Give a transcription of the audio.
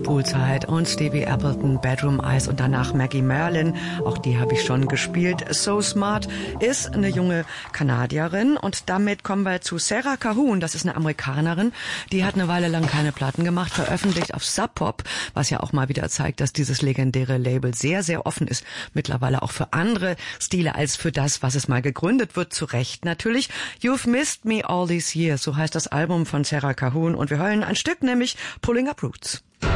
Poolside und Stevie Appleton, Bedroom Eyes und danach Maggie Merlin. Auch die habe ich schon gespielt. So Smart ist eine junge Kanadierin und damit kommen wir zu Sarah Cahoon. Das ist eine Amerikanerin, die hat eine Weile lang keine Platten gemacht, veröffentlicht auf Sub Pop, was ja auch mal wieder zeigt, dass dieses legendäre Label sehr, sehr offen ist. Mittlerweile auch für andere Stile als für das, was es mal gegründet wird. Zu Recht natürlich. You've Missed Me All These Years, so heißt das Album von Sarah Cahoon und wir hören ein Stück, nämlich Pulling Up Roots.